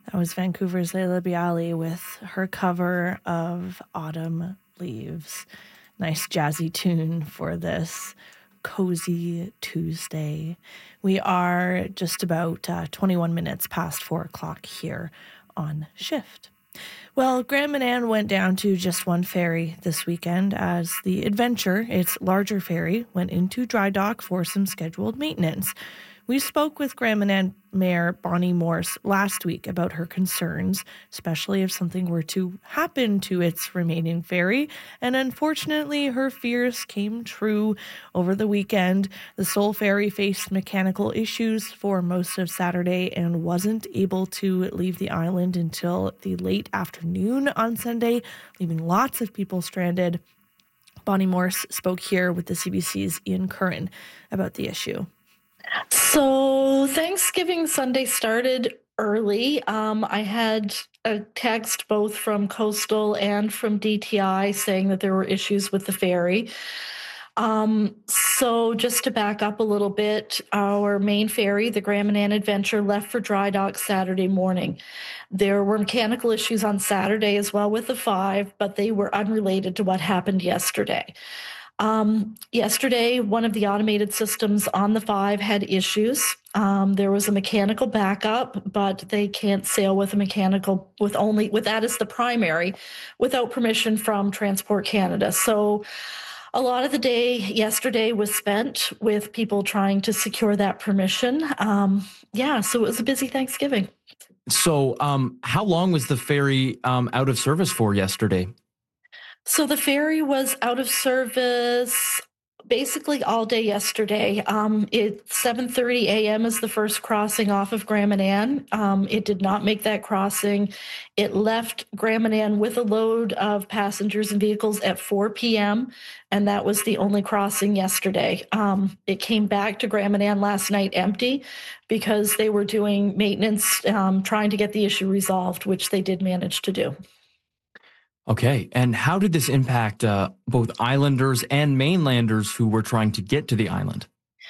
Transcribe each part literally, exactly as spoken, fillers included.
That was Vancouver's Leila Bialy with her cover of Autumn Leaves. Nice jazzy tune for this cozy Tuesday. We are just about uh, twenty-one minutes past four o'clock here on Shift. Well, Grand Manan went down to just one ferry this weekend as the Adventure, its larger ferry, went into dry dock for some scheduled maintenance. We spoke with Grand Manan Mayor Bonnie Morse last week about her concerns, especially if something were to happen to its remaining ferry, and unfortunately her fears came true over the weekend. The Soul Ferry faced mechanical issues for most of Saturday and wasn't able to leave the island until the late afternoon on Sunday, leaving lots of people stranded. Bonnie Morse spoke here with the C B C's Ian Curran about the issue. So Thanksgiving Sunday started early. Um, I had a text both from Coastal and from D T I saying that there were issues with the ferry. Um, so just to back up a little bit, our main ferry, the Grand Manan Adventure, left for dry dock Saturday morning. There were mechanical issues on Saturday as well with the Five, but they were unrelated to what happened yesterday. Um, yesterday, one of the automated systems on the Five had issues. Um, there was a mechanical backup, but they can't sail with a mechanical with only with that as the primary, without permission from Transport Canada. So, a lot of the day yesterday was spent with people trying to secure that permission. Um, yeah, so it was a busy Thanksgiving. So, um, how long was the ferry um, out of service for yesterday? So the ferry was out of service basically all day yesterday. Um, it seven thirty a.m. is the first crossing off of Grand Manan. Um, it did not make that crossing. It left Grand Manan with a load of passengers and vehicles at four p.m., and that was the only crossing yesterday. Um, it came back to Grand Manan last night empty because they were doing maintenance, um, trying to get the issue resolved, which they did manage to do. Okay. And how did this impact uh, both islanders and mainlanders who were trying to get to the island?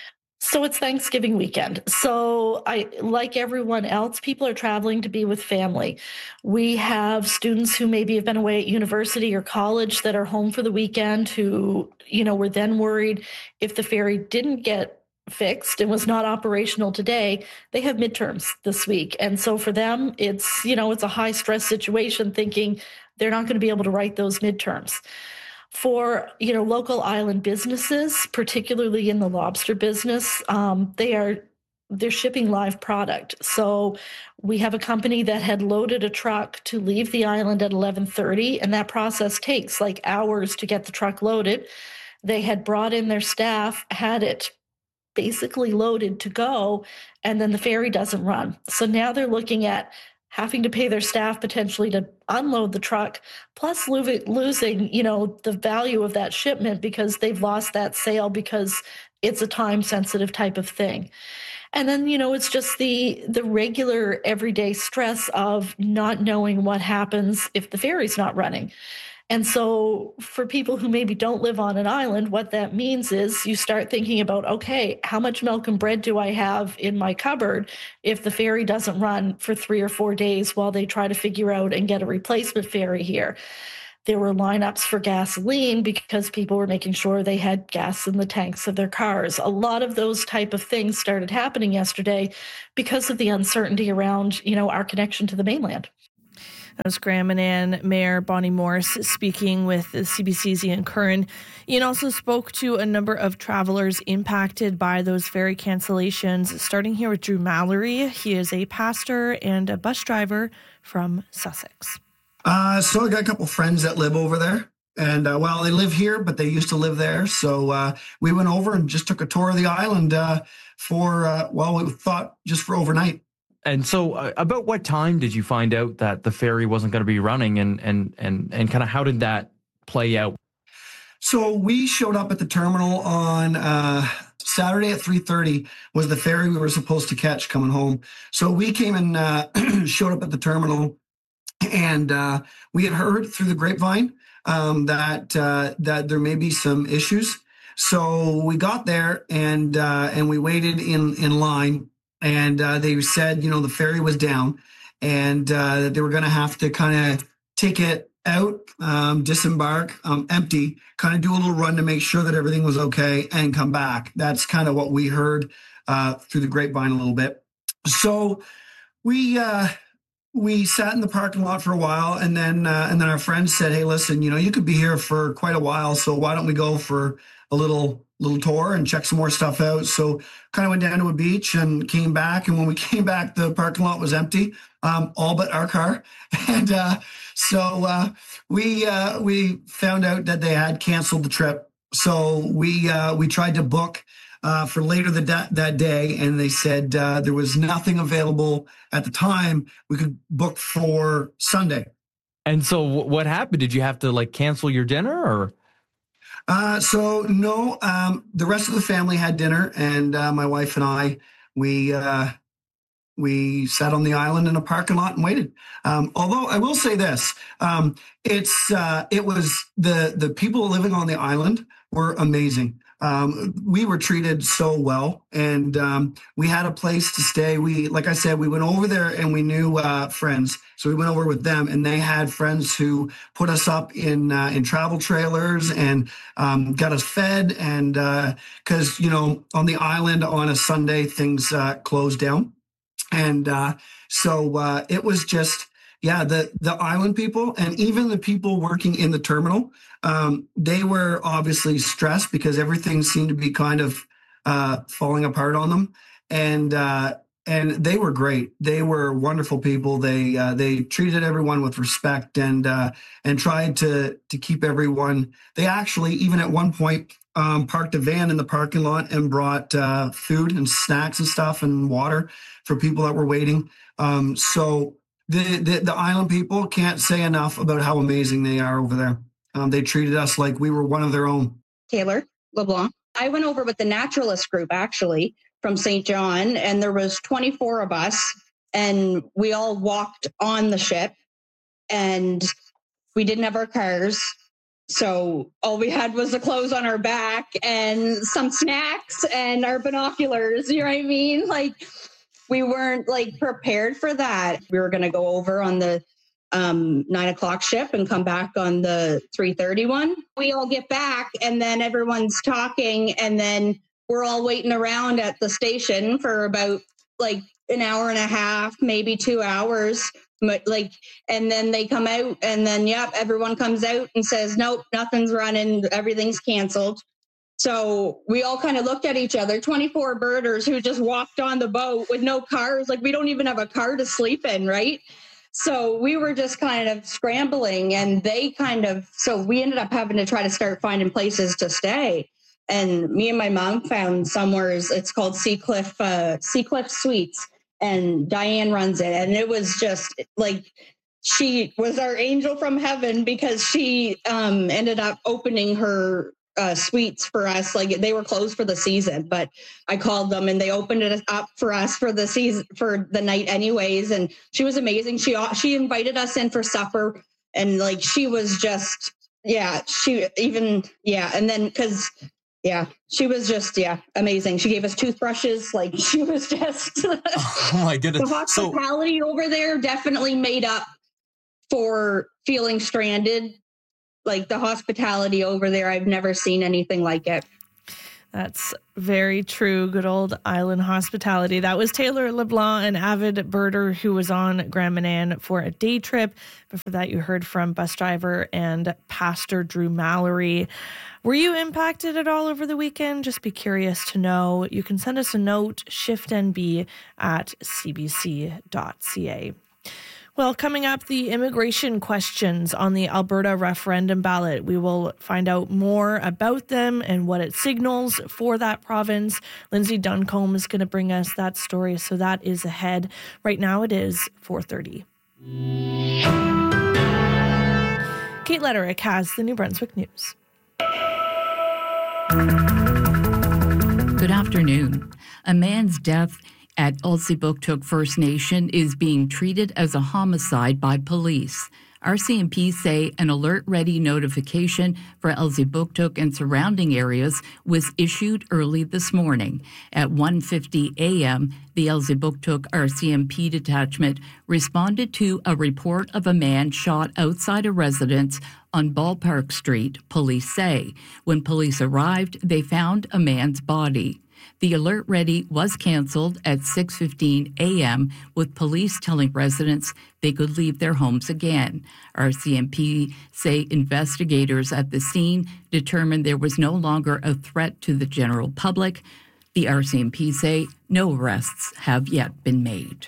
So it's Thanksgiving weekend. So I, like everyone else, people are traveling to be with family. We have students who maybe have been away at university or college that are home for the weekend who, you know, were then worried if the ferry didn't get fixed and was not operational today, they have midterms this week. And so for them, it's, you know, it's a high stress situation thinking they're not going to be able to write those midterms. For, you know, local island businesses, particularly in the lobster business, um, they are they're shipping live product. So we have a company that had loaded a truck to leave the island at eleven thirty, and that process takes like hours to get the truck loaded. They had brought in their staff, had it basically loaded to go, and then the ferry doesn't run. So now they're looking at having to pay their staff potentially to unload the truck, plus lo- losing, you know, the value of that shipment because they've lost that sale because it's a time-sensitive type of thing. And then, you know, it's just the the regular everyday stress of not knowing what happens if the ferry's not running. And so for people who maybe don't live on an island, what that means is you start thinking about, okay, how much milk and bread do I have in my cupboard if the ferry doesn't run for three or four days while they try to figure out and get a replacement ferry here? There were lineups for gasoline because people were making sure they had gas in the tanks of their cars. A lot of those type of things started happening yesterday because of the uncertainty around, you know, our connection to the mainland. That was Grand Manan Mayor Bonnie Morse speaking with the C B C's Ian Curran. Ian also spoke to a number of travelers impacted by those ferry cancellations, starting here with Drew Mallory. He is a pastor and a bus driver from Sussex. Uh, so I got a couple friends that live over there. And, uh, well, they live here, but they used to live there. So uh, we went over and just took a tour of the island uh, for, uh, well, we thought just for overnight. And so uh, about what time did you find out that the ferry wasn't going to be running, and and and and kind of how did that play out? So we showed up at the terminal on uh, Saturday at three thirty was the ferry we were supposed to catch coming home. So we came and uh, showed up at the terminal, and uh, we had heard through the grapevine um, that uh, that there may be some issues. So we got there and uh, and we waited in in line. And uh, they said, you know, the ferry was down. and uh, that they were going to have to kind of take it out, um, disembark, um, empty, kind of do a little run to make sure that everything was okay and come back. That's kind of what we heard uh, through the grapevine a little bit. So we uh, we sat in the parking lot for a while, and then uh, and then our friends said, "Hey, listen, you know, you could be here for quite a while, so why don't we go for a little little tour and check some more stuff out?" So kind of went down to a beach and came back, and when we came back, the parking lot was empty, um, all but our car, and uh, so uh, we uh, we found out that they had canceled the trip. So we uh, we tried to book uh, for later the da- that day, and they said uh, there was nothing available at the time. We could book for Sunday. And so what happened? Did you have to like cancel your dinner or? Uh, so no, um, the rest of the family had dinner, and uh, my wife and I, we uh, we sat on the island in a parking lot and waited. Um, although I will say this, um, it's uh, it was the the people living on the island were amazing. Um, we were treated so well, and um, we had a place to stay. We, like I said, we went over there and we knew uh, friends, so we went over with them, and they had friends who put us up in uh, in travel trailers and um, got us fed. And because uh, you know, on the island on a Sunday, things uh, closed down, and uh, so uh, it was just. Yeah, the, the island people and even the people working in the terminal, um, they were obviously stressed because everything seemed to be kind of uh, falling apart on them. And uh, and they were great. They were wonderful people. They uh, they treated everyone with respect and uh, and tried to to keep everyone. They actually, even at one point, um, parked a van in the parking lot and brought uh, food and snacks and stuff and water for people that were waiting. Um, so. The, the the island people can't say enough about how amazing they are over there. Um, they treated us like we were one of their own. Taylor LeBlanc. I went over with the naturalist group, actually, from Saint John, and there was twenty-four of us, and we all walked on the ship, and we didn't have our cars. So all we had was the clothes on our back and some snacks and our binoculars. You know what I mean? Like, we weren't like prepared for that. We were going to go over on the um, nine o'clock ship and come back on the three thirty-one. We all get back and then everyone's talking and then we're all waiting around at the station for about like an hour and a half, maybe two hours. Like, and then they come out and then, yep, everyone comes out and says, nope, nothing's running. Everything's canceled. So we all kind of looked at each other, twenty-four birders who just walked on the boat with no cars. Like, we don't even have a car to sleep in, right? So we were just kind of scrambling and they kind of, so we ended up having to try to start finding places to stay. And me and my mom found somewhere, it's called Seacliff, uh, Seacliff Suites, and Diane runs it. And it was just like, she was our angel from heaven because she um, ended up opening her Uh, suites for us. Like, they were closed for the season, but I called them and they opened it up for us for the season, for the night anyways. And she was amazing. She, she invited us in for supper and like, she was just, yeah, she even, yeah. And then, cause yeah, she was just, yeah, amazing. She gave us toothbrushes. Like, she was just, oh my goodness. The hospitality so- over there definitely made up for feeling stranded. Like, the hospitality over there, I've never seen anything like it. That's very true. Good old island hospitality. That was Taylor LeBlanc, an avid birder who was on Grand Manan for a day trip. Before that, you heard from bus driver and Pastor Drew Mallory. Were you impacted at all over the weekend? Just be curious to know. You can send us a note, shift N B at c b c dot c a. Well, coming up, the immigration questions on the Alberta referendum ballot. We will find out more about them and what it signals for that province. Lindsay Duncombe is going to bring us that story, so that is ahead. Right now it is four thirty. Kate Letterick has the New Brunswick News. Good afternoon. A man's death at Elsipogtog First Nation is being treated as a homicide by police. R C M P say an alert-ready notification for Elsipogtog and surrounding areas was issued early this morning. At one fifty a.m., the Elsipogtog R C M P detachment responded to a report of a man shot outside a residence on Ballpark Street, police say. When police arrived, they found a man's body. The alert ready was canceled at six fifteen a.m., with police telling residents they could leave their homes again. R C M P say investigators at the scene determined there was no longer a threat to the general public. The R C M P say no arrests have yet been made.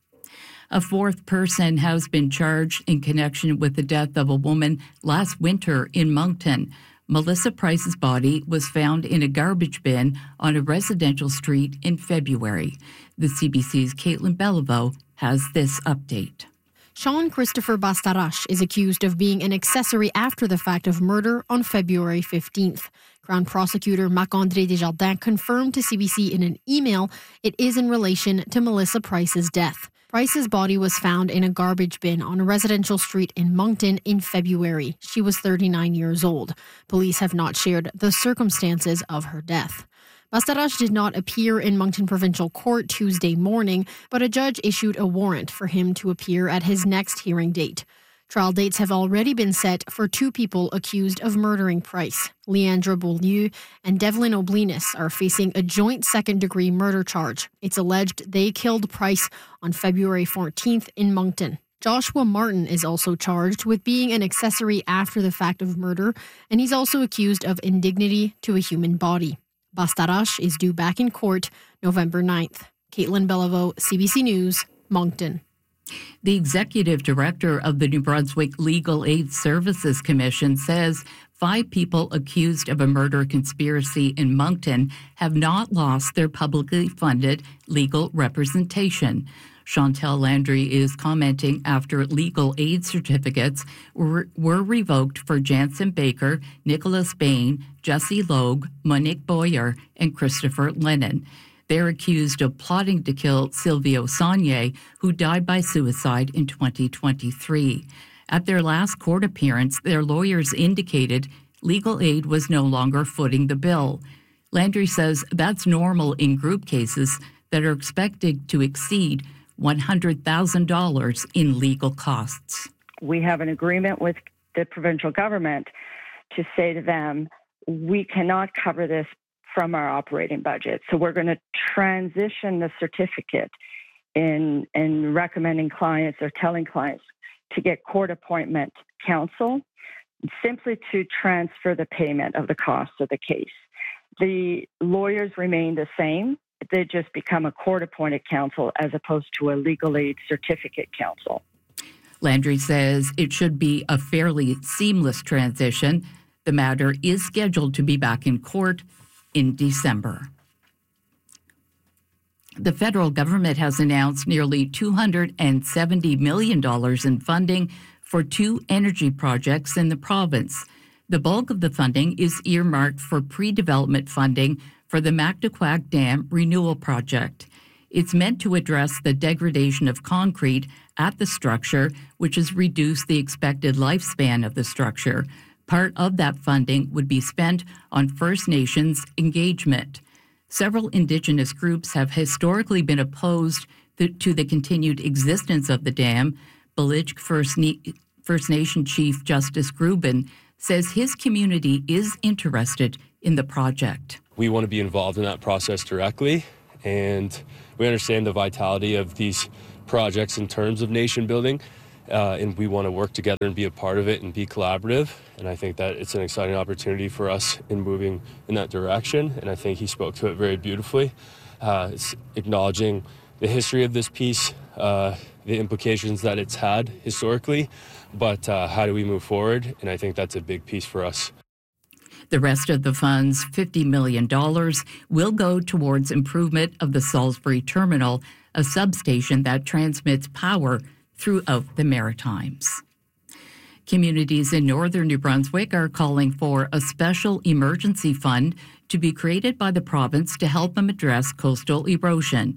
A fourth person has been charged in connection with the death of a woman last winter in Moncton. Melissa Price's body was found in a garbage bin on a residential street in February. The C B C's Caitlin Beliveau has this update. Sean Christopher Bastarache is accused of being an accessory after the fact of murder on February fifteenth. Crown Prosecutor Marc-André Desjardins confirmed to C B C in an email it is in relation to Melissa Price's death. Price's body was found in a garbage bin on a residential street in Moncton in February. She was thirty-nine years old. Police have not shared the circumstances of her death. Bastarache did not appear in Moncton Provincial Court Tuesday morning, but a judge issued a warrant for him to appear at his next hearing date. Trial dates have already been set for two people accused of murdering Price. Leandra Beaulieu and Devlin Oblinus are facing a joint second-degree murder charge. It's alleged they killed Price on February fourteenth in Moncton. Joshua Martin is also charged with being an accessory after the fact of murder, and he's also accused of indignity to a human body. Bastarache is due back in court November ninth. Caitlin Beliveau, C B C News, Moncton. The executive director of the New Brunswick Legal Aid Services Commission says five people accused of a murder conspiracy in Moncton have not lost their publicly funded legal representation. Chantal Landry is commenting after legal aid certificates were, were revoked for Jansen Baker, Nicholas Bain, Jesse Logue, Monique Boyer, and Christopher Lennon. They're accused of plotting to kill Silvio Sagne, who died by suicide in twenty twenty-three. At their last court appearance, their lawyers indicated legal aid was no longer footing the bill. Landry says that's normal in group cases that are expected to exceed one hundred thousand dollars in legal costs. We have an agreement with the provincial government to say to them, we cannot cover this from our operating budget. So we're going to transition the certificate in, in recommending clients or telling clients to get court appointment counsel simply to transfer the payment of the cost of the case. The lawyers remain the same. They just become a court-appointed counsel as opposed to a legal aid certificate counsel. Landry says it should be a fairly seamless transition. The matter is scheduled to be back in court in December. The federal government has announced nearly two hundred seventy million dollars in funding for two energy projects in the province. The bulk of the funding is earmarked for pre-development funding for the Mactaquac Dam Renewal Project. It's meant to address the degradation of concrete at the structure, which has reduced the expected lifespan of the structure. Part of that funding would be spent on First Nations engagement. Several Indigenous groups have historically been opposed to the continued existence of the dam. Balijk First, Na- First Nation Chief Justice Grubin says his community is interested in the project. We want to be involved in that process directly, and we understand the vitality of these projects in terms of nation building, uh, and we want to work together and be a part of it and be collaborative. And I think that it's an exciting opportunity for us in moving in that direction, and I think he spoke to it very beautifully. Uh, it's acknowledging the history of this piece, uh, the implications that it's had historically, but uh, how do we move forward? And I think that's a big piece for us. The rest of the fund's fifty million dollars will go towards improvement of the Salisbury Terminal, a substation that transmits power throughout the Maritimes. Communities in northern New Brunswick are calling for a special emergency fund to be created by the province to help them address coastal erosion.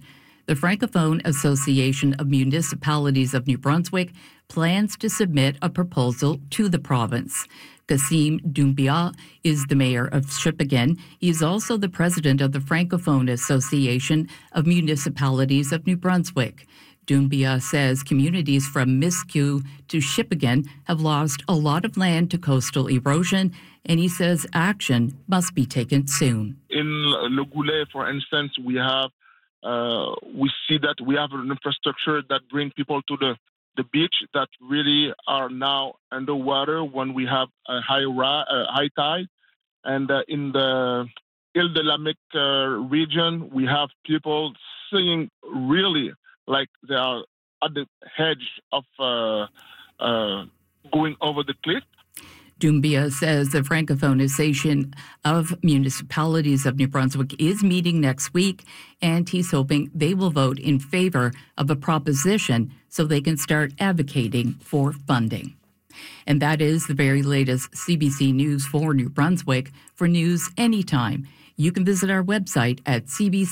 The Francophone Association of Municipalities of New Brunswick plans to submit a proposal to the province. Kassim Doumbia is the mayor of Shippagan. He is also the president of the Francophone Association of Municipalities of New Brunswick. Doumbia says communities from Miscou to Shippagan have lost a lot of land to coastal erosion, and he says action must be taken soon. In Le Goulet, for instance, we have uh, we see that we have an infrastructure that brings people to the, the beach that really are now underwater when we have a high uh, high tide. And uh, in the Ile de la Mic uh, region, we have people seeing really like they are at the edge of uh, uh, going over the cliff. Doumbia says the Francophone Association of Municipalities of New Brunswick is meeting next week, and he's hoping they will vote in favor of a proposition so they can start advocating for funding. And that is the very latest C B C News for New Brunswick. For news anytime, you can visit our website at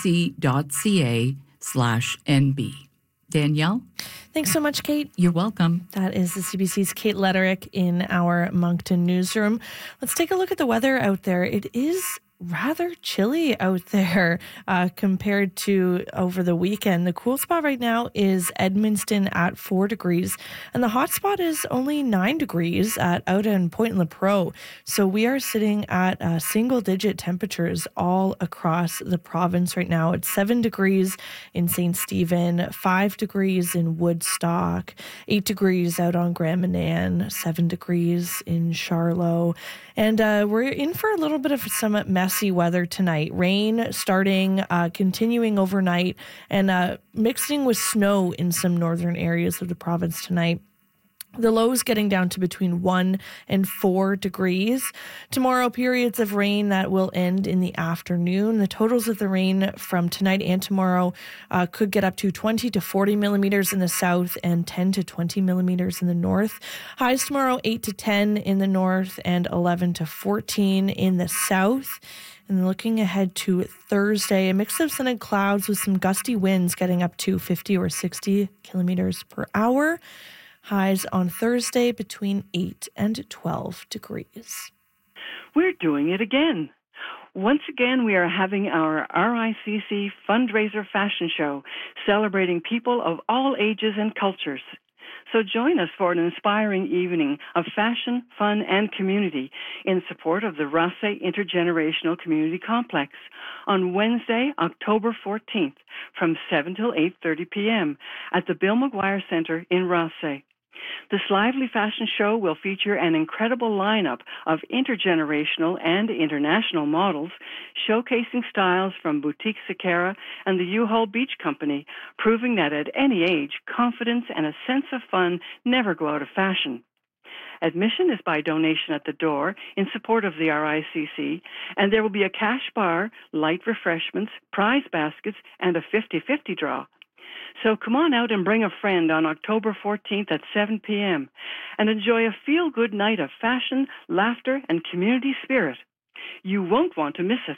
cbc.ca slash NB. Danielle? Thanks so much, Kate. You're welcome. That is the C B C's Kate Letterick in our Moncton newsroom. Let's take a look at the weather out there. It is rather chilly out there uh, compared to over the weekend. The cool spot right now is Edmundston at four degrees, and the hot spot is only nine degrees at Outa and Point Le Pro. So we are sitting at uh, single-digit temperatures all across the province right now. It's seven degrees in Saint Stephen, five degrees in Woodstock, eight degrees out on Grand Manan, seven degrees in Charlotte. And uh, we're in for a little bit of some messy weather tonight. Rain starting, uh, continuing overnight, and uh, mixing with snow in some northern areas of the province tonight. The lows getting down to between one and four degrees. Tomorrow, periods of rain that will end in the afternoon. The totals of the rain from tonight and tomorrow uh, could get up to twenty to forty millimeters in the south and ten to twenty millimeters in the north. Highs tomorrow, eight to ten in the north and eleven to fourteen in the south. And looking ahead to Thursday, a mix of sun and clouds with some gusty winds getting up to fifty or sixty kilometers per hour. Highs on Thursday between eight and twelve degrees. We're doing it again. Once again, we are having our R I C C fundraiser fashion show, celebrating people of all ages and cultures. So join us for an inspiring evening of fashion, fun, and community in support of the Rothsay Intergenerational Community Complex on Wednesday, October fourteenth from seven till eight thirty p.m. at the Bill McGuire Center in Rothsay. This lively fashion show will feature an incredible lineup of intergenerational and international models, showcasing styles from Boutique Sakara and the U-Haul Beach Company, proving that at any age, confidence and a sense of fun never go out of fashion. Admission is by donation at the door in support of the R I C C, and there will be a cash bar, light refreshments, prize baskets, and a fifty-fifty draw. So come on out and bring a friend on October fourteenth at seven p.m. and enjoy a feel-good night of fashion, laughter, and community spirit. You won't want to miss it.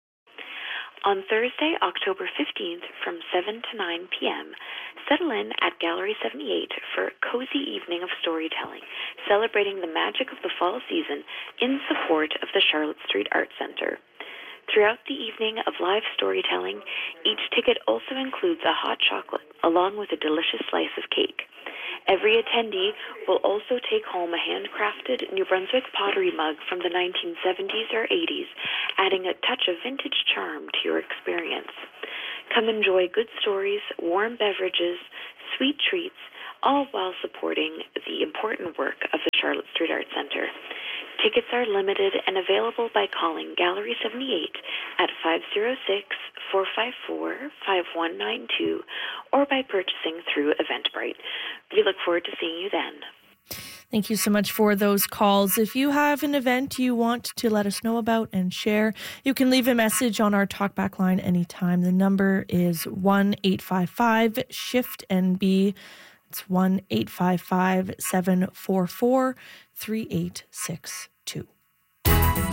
On Thursday, October fifteenth from seven to nine p.m., settle in at Gallery seventy-eight for a cozy evening of storytelling, celebrating the magic of the fall season in support of the Charlotte Street Art Centre. Throughout the evening of live storytelling, each ticket also includes a hot chocolate along with a delicious slice of cake. Every attendee will also take home a handcrafted New Brunswick pottery mug from the nineteen seventies or eighties, adding a touch of vintage charm to your experience. Come enjoy good stories, warm beverages, sweet treats, all while supporting the important work of the Charlotte Street Art Centre. Tickets are limited and available by calling Gallery seventy-eight at five oh six, four five four, five one nine two or by purchasing through Eventbrite. We look forward to seeing you then. Thank you so much for those calls. If you have an event you want to let us know about and share, you can leave a message on our talkback line anytime. The number is one eight five five shift N B. It's one eight five five, seven four four, three eight six two.